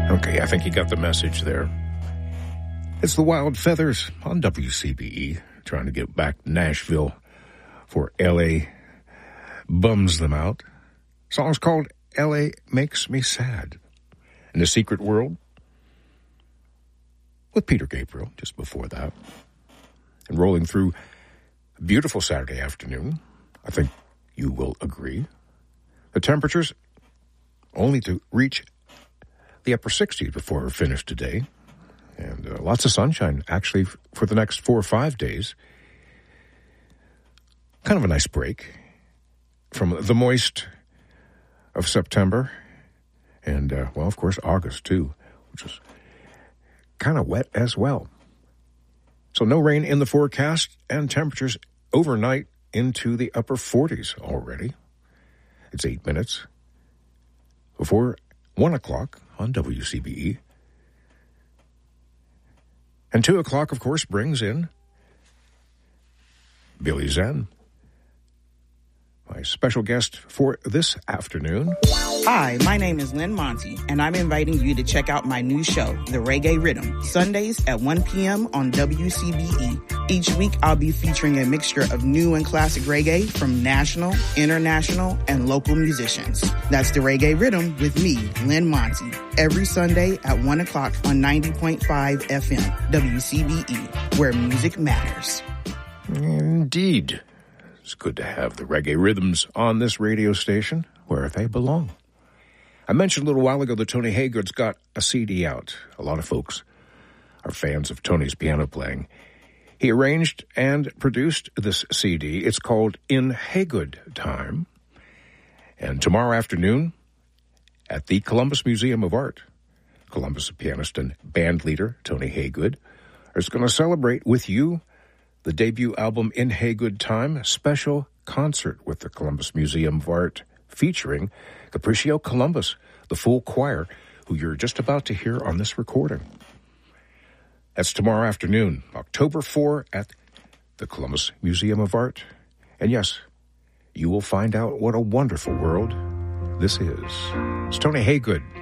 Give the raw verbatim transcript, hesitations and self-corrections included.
Okay, I think you got the message there. It's the Wild Feathers on W C B E, trying to get back to Nashville for L A bums them out. Song's called L A Makes Me Sad. In the Secret World with Peter Gabriel just before that. And rolling through a beautiful Saturday afternoon, I think you will agree. The temperatures only to reach the upper sixties before we're finished today. And uh, lots of sunshine, actually, for the next four or five days. Kind of a nice break from the moist of September. And, uh, well, of course, August, too, which is kind of wet as well. So no rain in the forecast, and temperatures overnight into the upper forties already. It's eight minutes before one o'clock on W C B E. And two o'clock, of course, brings in Billy Zen, my special guest for this afternoon. Hi, my name is Lynn Monty, and I'm inviting you to check out my new show, The Reggae Rhythm, Sundays at one p.m. on W C B E. Each week, I'll be featuring a mixture of new and classic reggae from national, international, and local musicians. That's The Reggae Rhythm with me, Lynn Monty, every Sunday at one o'clock on ninety point five F M, W C B E, where music matters. Indeed. It's good to have the reggae rhythms on this radio station where they belong. I mentioned a little while ago that Tony Haygood's got a C D out. A lot of folks are fans of Tony's piano playing. He arranged and produced this C D. It's called In Haygood Time. And tomorrow afternoon at the Columbus Museum of Art, Columbus pianist and band leader Tony Haygood is going to celebrate with you the debut album In Haygood Time, a special concert with the Columbus Museum of Art featuring Capriccio Columbus, the full choir, who you're just about to hear on this recording. That's tomorrow afternoon, October fourth, at the Columbus Museum of Art. And yes, you will find out what a wonderful world this is. It's Tony Haygood.